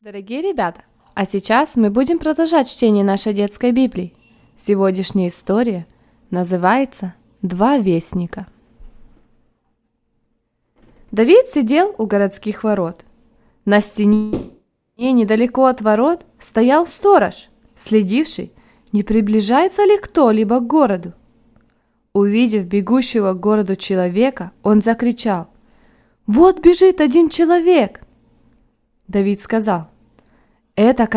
Дорогие ребята, а сейчас мы будем продолжать чтение нашей детской Библии. Сегодняшняя история называется «Два вестника». Давид сидел у городских ворот. На стене недалеко от ворот стоял сторож, следивший, не приближается ли кто-либо к городу. Увидев бегущего к городу человека, он закричал: «Вот бежит один человек!» Давид сказал: «Это